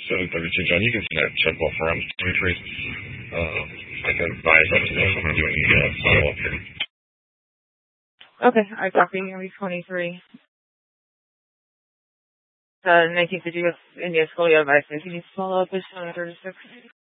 732, John, you can send that check off around 23. I can advise up to know if I'm doing any follow-up here. Okay, I copy Henry 23. 1950 India Scalia advice. Can you follow up with 736?